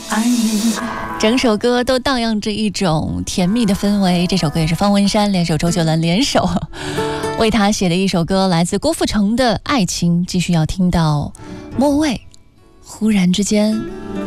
爱你。整首歌都荡漾着一种甜蜜的氛围。这首歌也是方文山联手周杰伦联手为他写的一首歌，来自郭富城的《爱情》。继续要听到末位，忽然之间